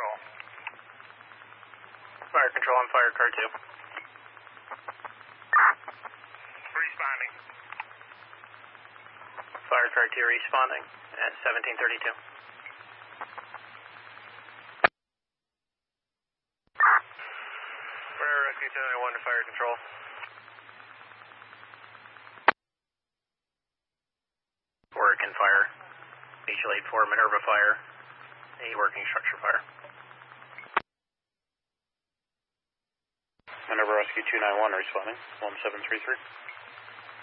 Control. Fire Control on Fire Car 2. Responding. Fire Car 2 responding at 1732. Fire Rescue 1091 to Fire Control. Oregon Fire. Mutual Aid 4 Minerva Fire. A working structure fire. Minerva Rescue 291 responding, 1733.